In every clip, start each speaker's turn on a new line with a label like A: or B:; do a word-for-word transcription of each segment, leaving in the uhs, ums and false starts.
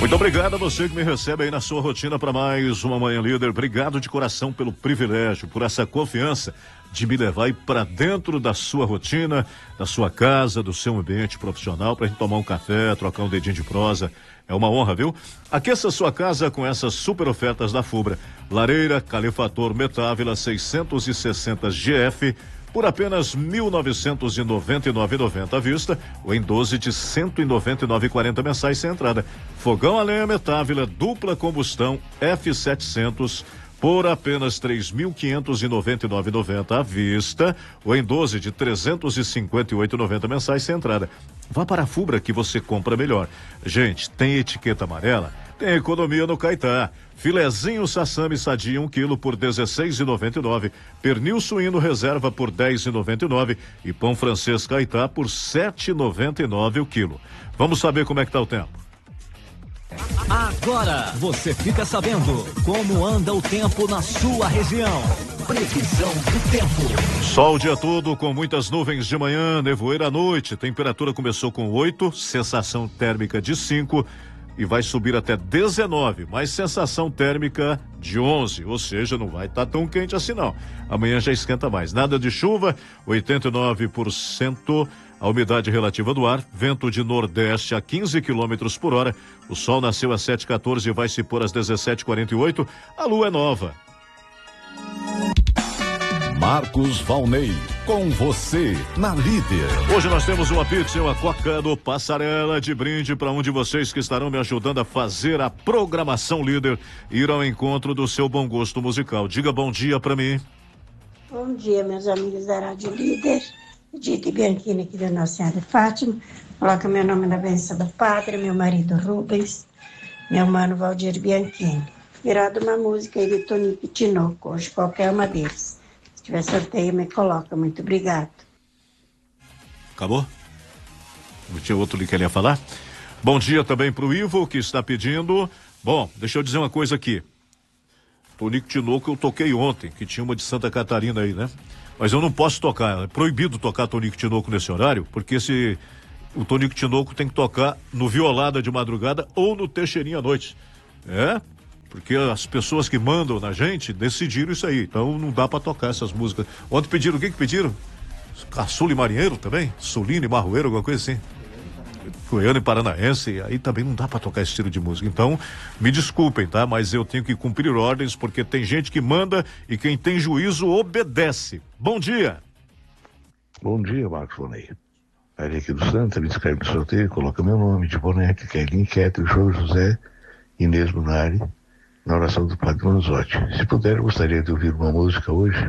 A: Muito obrigado a você que me recebe aí na sua rotina para mais uma Manhã Líder. Obrigado de coração pelo privilégio, por essa confiança de me levar aí para dentro da sua rotina, da sua casa, do seu ambiente profissional, para a gente tomar um café, trocar um dedinho de prosa. É uma honra, viu? Aqueça sua casa com essas super ofertas da Fubra. Lareira Calefator Metávila seiscentos e sessenta G F por apenas mil novecentos e noventa e nove reais e noventa centavos à vista ou em doze de cento e noventa e nove reais e quarenta centavos mensais sem entrada. Fogão a lenha Metávila dupla combustão F setecentos por apenas três mil quinhentos e noventa e nove reais e noventa centavos à vista ou em doze de trezentos e cinquenta e oito reais e noventa centavos mensais sem entrada. Vá para a Fubra que você compra melhor. Gente, tem etiqueta amarela? Tem economia no Caetá. Filezinho sassami sadia um quilo por dezesseis reais e noventa e nove centavos. Pernil suíno reserva por dez reais e noventa e nove centavos. E pão francês Caetá por sete reais e noventa e nove centavos o quilo. Vamos saber como é que tá o tempo.
B: Agora você fica sabendo como anda o tempo na sua região. Previsão do tempo.
A: Sol o dia todo com muitas nuvens de manhã, nevoeiro à noite. Temperatura começou com oito, sensação térmica de cinco e vai subir até dezenove, mas sensação térmica de onze, ou seja, não vai estar tão quente assim não. Amanhã já esquenta mais. Nada de chuva, oitenta e nove por cento a umidade relativa do ar, vento de nordeste a quinze quilômetros por hora. O sol nasceu às sete e quatorze e vai se pôr às dezessete e quarenta e oito. A lua é nova.
C: Marcos Valnei, com você na Líder.
A: Hoje nós temos uma pizza e uma coca do Passarela de brinde para um de vocês que estarão me ajudando a fazer a programação Líder e ir ao encontro do seu bom gosto musical. Diga bom dia para mim.
D: Bom dia, meus amigos da Rádio Líder. Dita Bianchini aqui da Nossa Senhora de Fátima. Coloca meu nome na bênção do Padre, meu marido Rubens, meu mano Valdir Bianchini. Virado uma música aí de Tonico Tinoco, hoje qualquer uma deles. Se tiver sorteio, me coloca. Muito obrigado.
A: Acabou? Não tinha outro ali que ele ia falar? Bom dia também para o Ivo, que está pedindo. Bom, deixa eu dizer uma coisa aqui. Tonico Tinoco eu toquei ontem, que tinha uma de Santa Catarina aí, né? Mas eu não posso tocar, é proibido tocar Tonico Tinoco nesse horário, porque se o Tonico Tinoco tem que tocar no Violada de madrugada ou no Teixeirinha à noite. É? Porque as pessoas que mandam na gente decidiram isso aí, então não dá pra tocar essas músicas. Ontem pediram, o que que pediram? Caçula e Marinheiro também? Sulino e Marroeiro, alguma coisa assim? Goiano e Paranaense, aí também não dá pra tocar esse estilo de música. Então, me desculpem, tá? Mas eu tenho que cumprir ordens, porque tem gente que manda e quem tem juízo obedece. Bom dia!
E: Bom dia, Marcos Valnei. Ali aqui do Santa, me inscreve no sorteio, coloca meu nome de boneca, Kelly Quieto, João José, Inês Munari, na oração do Padre Manozotti. Se puder, eu gostaria de ouvir uma música hoje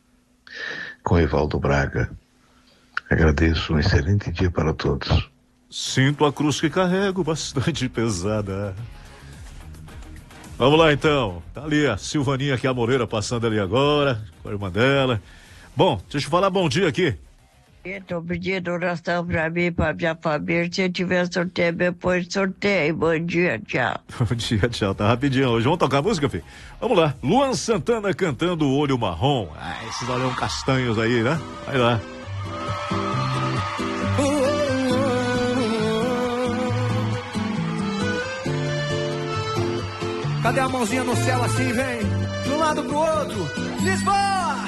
E: com Evaldo Braga. Agradeço, um excelente dia para todos.
A: Sinto a cruz que carrego bastante pesada. Vamos lá então, tá ali a Silvaninha que é a Moreira passando ali agora, com a irmã dela. Bom, deixa eu falar bom dia aqui.
F: Estou pedindo oração pra mim, pra minha família. Se eu tiver sorteio, depois sorteio. Bom dia, tchau.
A: Bom dia, tchau. Tá rapidinho hoje. Vamos tocar a música, filho? Vamos lá. Luan Santana cantando O Olho Marrom. Ah, esses olhão castanhos aí, né? Vai lá.
G: Cadê a mãozinha no céu assim, vem? De um lado pro outro. Lisboa!